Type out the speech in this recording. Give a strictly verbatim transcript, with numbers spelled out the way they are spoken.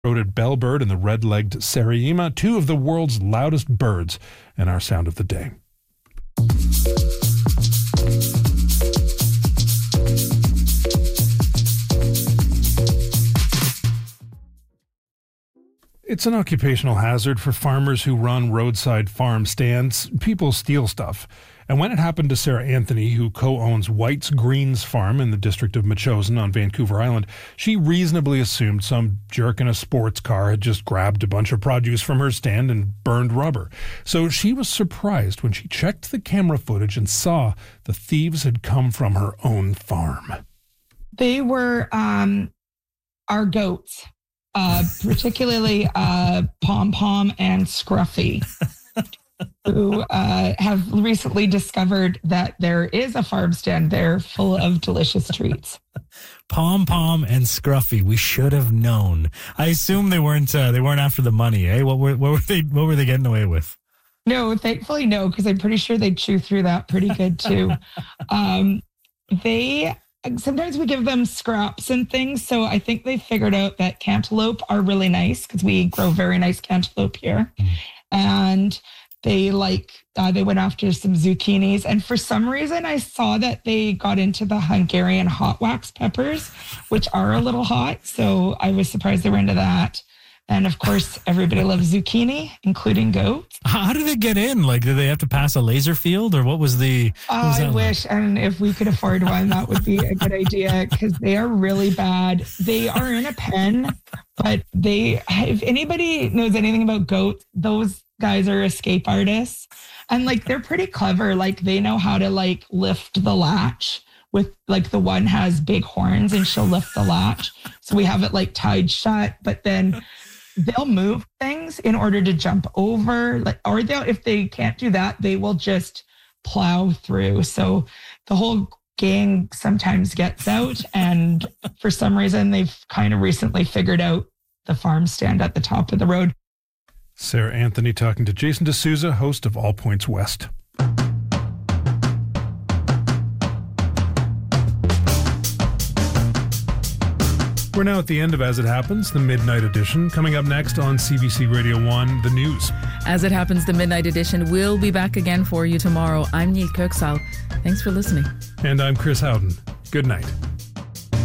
Throated bellbird and the red-legged Saraima, two of the world's loudest birds, and our sound of the day. It's an occupational hazard for farmers who run roadside farm stands. People steal stuff. And when it happened to Sarah Anthony, who co-owns White's Greens Farm in the district of Metchosin on Vancouver Island, she reasonably assumed some jerk in a sports car had just grabbed a bunch of produce from her stand and burned rubber. So she was surprised when she checked the camera footage and saw the thieves had come from her own farm. They were um, our goats. Uh, particularly uh, Pom Pom and Scruffy, who uh, have recently discovered that there is a farm stand there full of delicious treats. Pom Pom and Scruffy, we should have known. I assume they weren't uh, they weren't after the money, eh? What were what were they what were they getting away with? No, thankfully no, because I'm pretty sure they chew through that pretty good too. um, they. Sometimes we give them scraps and things. So I think they figured out that cantaloupe are really nice because we grow very nice cantaloupe here. And they like, uh, they went after some zucchinis. And for some reason, I saw that they got into the Hungarian hot wax peppers, which are a little hot. So I was surprised they were into that. And of course, everybody loves zucchini, including goats. How do they get in? Like, do they have to pass a laser field, or what was the? What was I wish, like? And if we could afford one, that would be a good idea because they are really bad. They are in a pen, but they. If anybody knows anything about goats, those guys are escape artists, and like they're pretty clever. Like they know how to like lift the latch. With like the one has big horns, and she'll lift the latch, so we have it like tied shut, but then. They'll move things in order to jump over, like, or they'll, if they can't do that, they will just plow through. So the whole gang sometimes gets out, and for some reason, they've kind of recently figured out the farm stand at the top of the road. Sarah Anthony talking to Jason D'Souza, host of All Points West. We're now at the end of As It Happens, the Midnight Edition. Coming up next on C B C Radio one, the news. As It Happens, the Midnight Edition will be back again for you tomorrow. I'm Neil Kirksall. Thanks for listening. And I'm Chris Howden. Good night.